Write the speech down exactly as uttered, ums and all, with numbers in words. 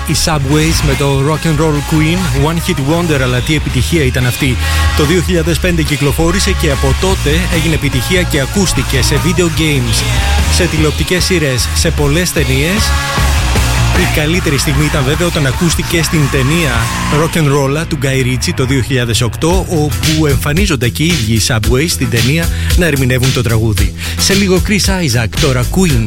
οι Subways με το Rock and Roll Queen, One Hit Wonder, αλλά τι επιτυχία ήταν αυτή. Το δύο χιλιάδες πέντε κυκλοφόρησε και από τότε έγινε επιτυχία και ακούστηκε σε video games, σε τηλεοπτικές σειρές, σε πολλές ταινίες. Η καλύτερη στιγμή ήταν βέβαια όταν ακούστηκε στην ταινία Rock and Roll του Guy Ritchie το δύο χιλιάδες οκτώ, όπου εμφανίζονται και οι ίδιοι οι Subways στην ταινία να ερμηνεύουν το τραγούδι. Σε λίγο Chris Isaac, τώρα Queen.